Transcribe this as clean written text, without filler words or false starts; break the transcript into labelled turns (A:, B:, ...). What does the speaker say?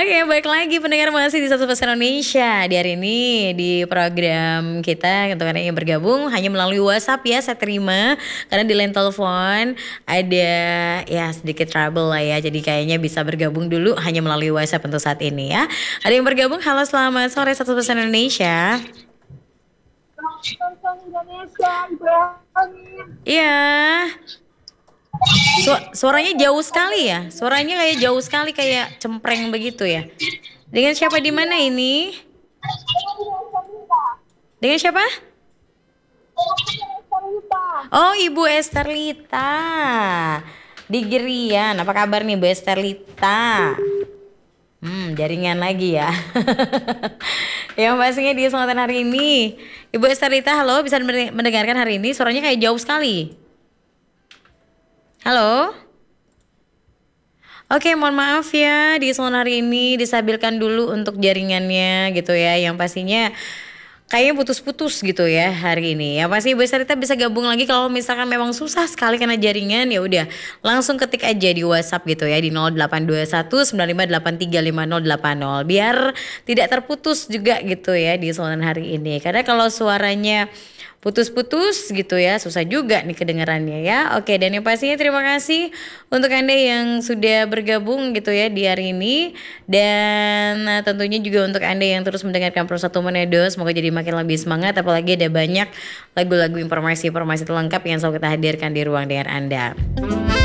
A: Oke, baik lagi pendengar masih di Satu Pesan Indonesia. Di hari ini di program kita untuk yang bergabung hanya melalui WhatsApp ya saya terima karena di line telepon ada ya sedikit trouble lah ya. Jadi kayaknya bisa bergabung dulu hanya melalui WhatsApp untuk saat ini ya. Ada yang bergabung. Halo, selamat sore Satu Pesan Indonesia.
B: Indonesia, Ibrahim.
A: Iya. Suaranya jauh sekali ya. Suaranya kayak jauh sekali kayak cempreng begitu ya. Dengan siapa di mana ini? Dengan siapa? Oh, Ibu Esterlita. Di Gerian. Apa kabar nih Bu Esterlita? Jaringan lagi ya. Yang pastinya di kesempatan hari ini. Ibu Esterlita, halo, bisa mendengarkan hari ini? Suaranya kayak jauh sekali. Halo? Oke, mohon maaf ya di kesempatan hari ini distabilkan dulu untuk jaringannya gitu ya. Yang pastinya kayaknya putus-putus gitu ya hari ini. Yang pasti Ibu Sarita bisa gabung lagi kalau misalkan memang susah sekali karena jaringan, ya udah langsung ketik aja di WhatsApp gitu ya di 0821 95835080 biar tidak terputus juga gitu ya di kesempatan hari ini. Karena kalau suaranya putus-putus gitu ya susah juga nih kedengarannya ya. Oke, dan yang pastinya terima kasih untuk Anda yang sudah bergabung gitu ya di hari ini. Dan tentunya juga untuk Anda yang terus mendengarkan Pro 1 Manado, semoga jadi makin lebih semangat. Apalagi ada banyak lagu-lagu informasi-informasi terlengkap yang selalu kita hadirkan di ruang dengar Anda.